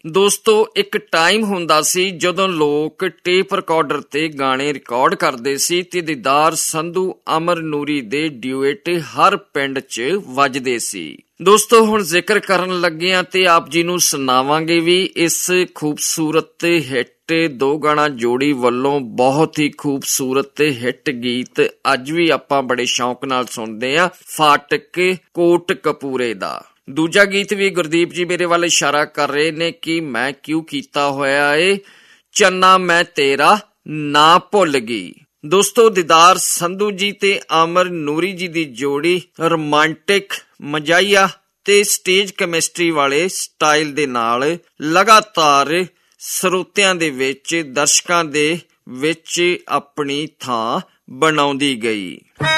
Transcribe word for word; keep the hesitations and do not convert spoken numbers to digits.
ਦੋਸਤੋ ਇੱਕ ਟਾਈਮ ਹੁੰਦਾ ਸੀ ਜਦੋਂ ਲੋਕ ਟੇਪ ਰਿਕਾਰਡਰ ਤੇ ਗਾਣੇ ਰਿਕਾਰਡ ਕਰਦੇ ਸੀ ਤੇ ਦੀਦਾਰ ਸੰਧੂ ਅਮਰ ਨੂਰੀ ਦੇ ਡਿਊਟ ਹਰ ਪਿੰਡ 'ਚ ਵੱਜਦੇ ਸੀ। ਦੋਸਤੋ ਹੁਣ ਜ਼ਿਕਰ ਕਰਨ ਲੱਗੇ ਆ ਤੇ ਆਪ ਜੀ ਨੂੰ ਸੁਣਾਵਾਂਗੇ ਵੀ ਇਸ ਖੂਬਸੂਰਤ ਹਿੱਟ ਦੋ ਗਾਣਾ ਜੋੜੀ ਵੱਲੋਂ ਬਹੁਤ ਹੀ ਖੂਬਸੂਰਤ ਹਿੱਟ ਗੀਤ ਅੱਜ ਵੀ ਆਪਾਂ ਬੜੇ ਸ਼ੌਂਕ ਨਾਲ ਸੁਣਦੇ ਆ, ਫਾਟਕ ਕੋਟ ਕਪੂਰੇ ਦਾ। ਦੂਜਾ ਗੀਤ ਵੀ ਗੁਰਦੀਪ ਜੀ ਮੇਰੇ ਵੱਲ ਇਸ਼ਾਰਾ ਕਰ ਰਹੇ ਨੇ ਕਿ ਮੈਂ ਕਿਉਂ ਕੀਤਾ ਹੋਇਆ ਏ, ਚੰਨਾ ਮੈਂ ਤੇਰਾ ਨਾ ਭੁੱਲ ਗਈ। ਦੋਸਤੋ ਦੀਦਾਰ ਸੰਧੂ ਜੀ ਤੇ ਅਮਰ ਨੂਰੀ ਜੀ ਦੀ ਜੋੜੀ ਰੋਮਾਂਟਿਕ, ਮਜ਼ਾਹੀਆ ਤੇ ਸਟੇਜ ਕੈਮਿਸਟਰੀ ਵਾਲੇ ਸਟਾਈਲ ਦੇ ਨਾਲ ਲਗਾਤਾਰ ਸਰੋਤਿਆਂ ਦੇ ਵਿੱਚ, ਦਰਸ਼ਕਾਂ ਦੇ ਵਿੱਚ ਆਪਣੀ ਥਾਂ ਬਣਾਉਂਦੀ ਗਈ।